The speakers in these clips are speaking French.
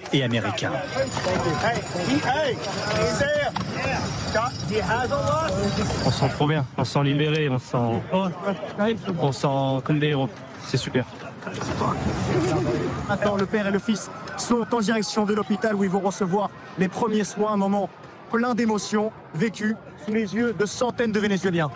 et américains. On se sent trop bien, on se sent libéré, on se sent comme des héros. C'est super. Maintenant, le père et le fils sont en direction de l'hôpital où ils vont recevoir les premiers soins, un moment plein d'émotions vécues sous les yeux de centaines de Vénézuéliens.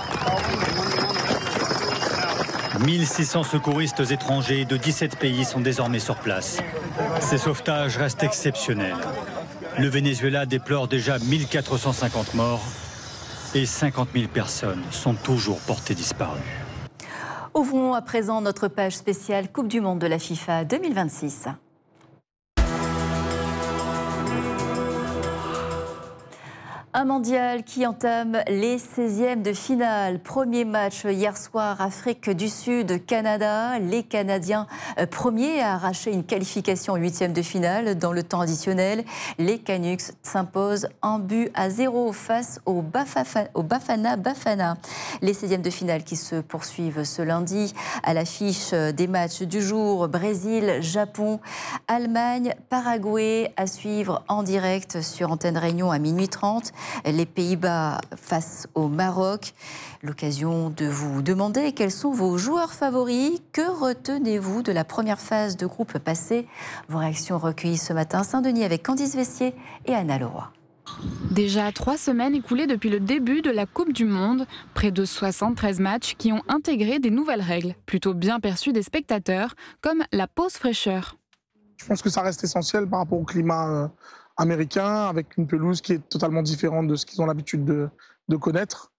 1600 secouristes étrangers de 17 pays sont désormais sur place. Ces sauvetages restent exceptionnels. Le Venezuela déplore déjà 1450 morts et 50 000 personnes sont toujours portées disparues. Ouvrons à présent notre page spéciale Coupe du Monde de la FIFA 2026. Un mondial qui entame les 16e de finale. Premier match hier soir, Afrique du Sud, Canada. Les Canadiens premiers à arracher une qualification en 8e de finale dans le temps additionnel. Les Canucks s'imposent 1-0 face au Bafana Bafana. Les 16e de finale qui se poursuivent ce lundi à l'affiche des matchs du jour. Brésil, Japon, Allemagne, Paraguay à suivre en direct sur Antenne Réunion à minuit 30. Les Pays-Bas face au Maroc. L'occasion de vous demander quels sont vos joueurs favoris. Que retenez-vous de la première phase de groupe passée? Vos réactions recueillies ce matin à Saint-Denis avec Candice Vessier et Anna Leroy. Déjà 3 semaines écoulées depuis le début de la Coupe du Monde, près de 73 matchs qui ont intégré des nouvelles règles, plutôt bien perçues des spectateurs, comme la pause fraîcheur. Je pense que ça reste essentiel par rapport au climat américain, avec une pelouse qui est totalement différente de ce qu'ils ont l'habitude de connaître.